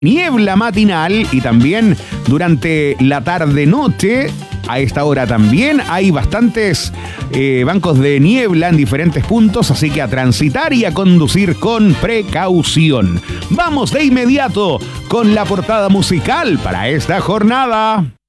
niebla matinal y también durante la tarde-noche. A esta hora también hay bastantes bancos de niebla en diferentes puntos, así que a transitar y a conducir con precaución. Vamos de inmediato con la portada musical para esta jornada.